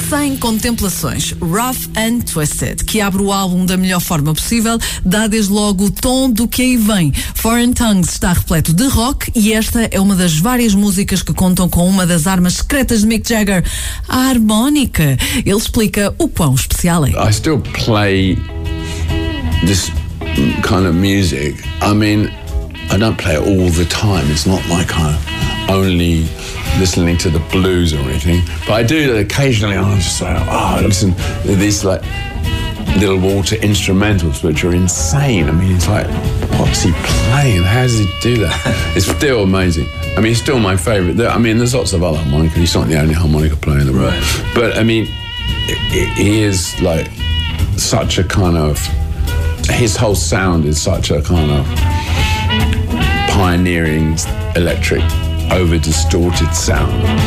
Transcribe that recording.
Sem contemplações, Rough and Twisted, que abre o álbum da melhor forma possível, dá desde logo o tom do que aí vem. Foreign Tongues está repleto de rock e esta é uma das várias músicas que contam com uma das armas secretas de Mick Jagger, a harmónica. Ele explica o quão especial é. I still play this kind of music. I mean, I don't play it all the time. It's not like I'm only listening to the blues or anything. But I do that occasionally. I'm just like, I listen to these like little water instrumentals, which are insane. I mean, it's like, what's he playing? How does he do that? It's still amazing. I mean, it's still my favourite. I mean, there's lots of other harmonica. He's not the only harmonica player in the world. Right. But I mean, he is like such a kind of, his whole sound is such a kind of pioneering electric over distorted sound.